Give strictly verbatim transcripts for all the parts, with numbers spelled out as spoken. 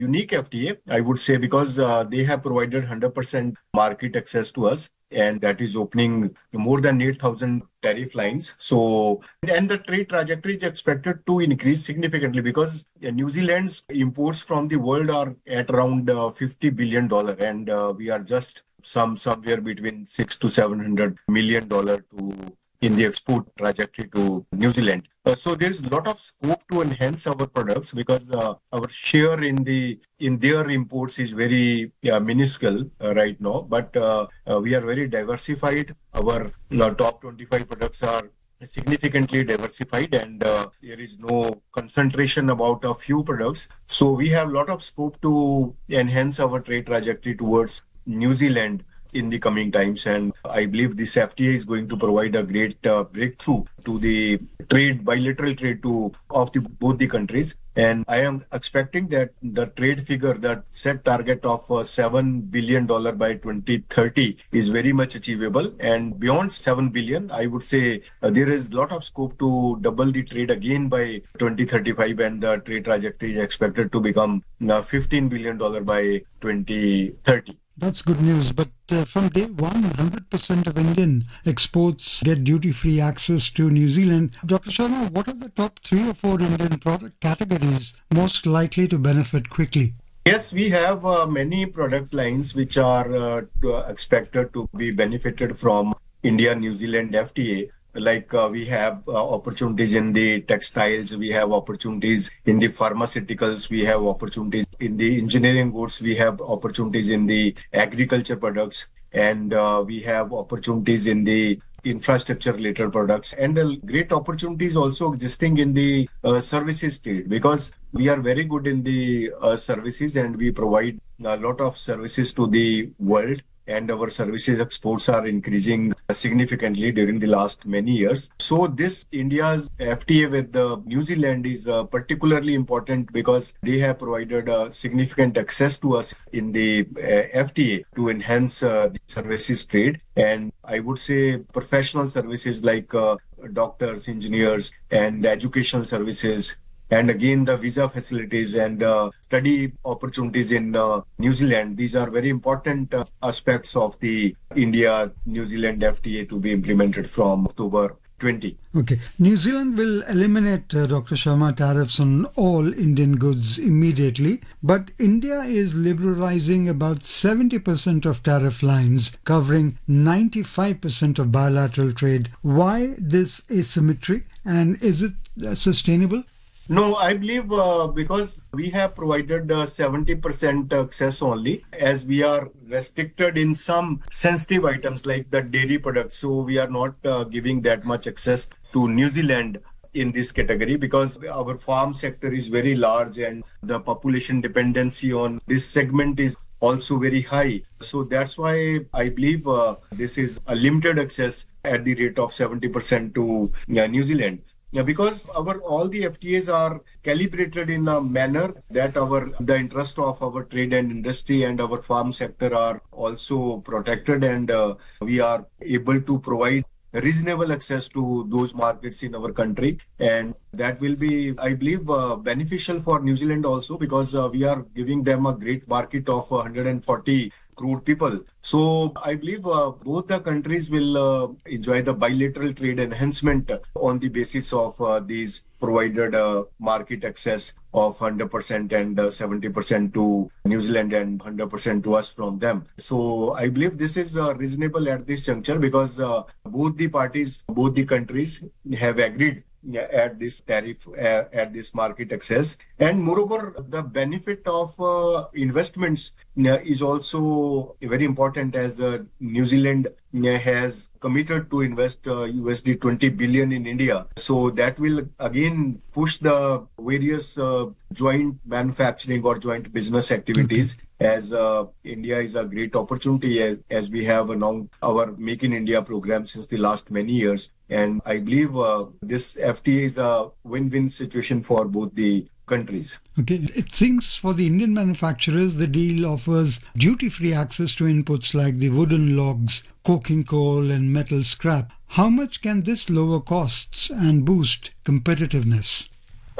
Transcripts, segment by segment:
unique F T A, I would say, because uh, they have provided one hundred percent market access to us, and that is opening more than eight thousand tariff lines. So, and the trade trajectory is expected to increase significantly because uh, New Zealand's imports from the world are at around uh, fifty billion dollars, and uh, we are just some somewhere between six to seven hundred million dollars to in the export trajectory to New Zealand. Uh, so there is a lot of scope to enhance our products because uh, our share in the in their imports is very yeah, minuscule uh, right now. But uh, uh, we are very diversified. Our uh, top twenty-five products are significantly diversified, and uh, there is no concentration about a few products. So we have a lot of scope to enhance our trade trajectory towards New Zealand in the coming times, and I believe this F T A is going to provide a great uh, breakthrough to the trade, bilateral trade to of the both the countries. And I am expecting that the trade figure, that set target of uh, seven billion dollars by twenty thirty is very much achievable. And beyond seven billion, I would say uh, there is a lot of scope to double the trade again by twenty thirty-five, and the trade trajectory is expected to become uh, fifteen billion dollars by twenty thirty. That's good news. But uh, from day one, one hundred percent of Indian exports get duty-free access to New Zealand. Doctor Sharma, what are the top three or four Indian product categories most likely to benefit quickly? Yes, we have uh, many product lines which are uh, to, uh, expected to be benefited from India-New Zealand F T A. Like uh, we have uh, opportunities in the textiles, we have opportunities in the pharmaceuticals, we have opportunities in the engineering goods, we have opportunities in the agriculture products, and uh, we have opportunities in the infrastructure related products, and the great opportunities also existing in the uh, services trade, because we are very good in the uh, services and we provide a lot of services to the world. And our services exports are increasing significantly during the last many years. So this India's F T A with uh, New Zealand is uh, particularly important because they have provided uh, significant access to us in the uh, F T A to enhance uh, the services trade. And I would say professional services like uh, doctors, engineers, and educational services, and again the visa facilities and uh, study opportunities in uh, New Zealand. These are very important uh, aspects of the India-New Zealand F T A to be implemented from October twentieth. Okay. New Zealand will eliminate, uh, Doctor Sharma, tariffs on all Indian goods immediately, but India is liberalizing about seventy percent of tariff lines, covering ninety-five percent of bilateral trade. Why this asymmetry, and is it uh, sustainable? No, I believe uh, because we have provided uh, seventy percent access only, as we are restricted in some sensitive items like the dairy products. So we are not uh, giving that much access to New Zealand in this category because our farm sector is very large and the population dependency on this segment is also very high. So that's why I believe uh, this is a limited access at the rate of seventy percent to uh, New Zealand. Yeah, because our all the F T As are calibrated in a manner that our the interest of our trade and industry and our farm sector are also protected, and uh, we are able to provide reasonable access to those markets in our country, and that will be, I believe, uh, beneficial for New Zealand also because uh, we are giving them a great market of one hundred forty crore people. So I believe uh, both the countries will uh, enjoy the bilateral trade enhancement on the basis of uh, these provided uh, market access of one hundred percent and uh, seventy percent to New Zealand and one hundred percent to us from them. So I believe this is uh, reasonable at this juncture because uh, both the parties, both the countries have agreed at this tariff, uh, at this market access. And moreover, the benefit of uh, investments uh, is also very important as uh, New Zealand uh, has committed to invest uh, U S D twenty billion in India. So that will again push the various uh, joint manufacturing or joint business activities. Mm-hmm. As uh, India is a great opportunity as, as we have now our Make in India program since the last many years. And I believe uh, this F T A is a win-win situation for both the countries. Okay. It seems for the Indian manufacturers, the deal offers duty-free access to inputs like the wooden logs, coking coal and metal scrap. How much can this lower costs and boost competitiveness?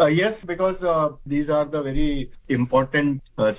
Uh, yes, because uh, these are the very important uh,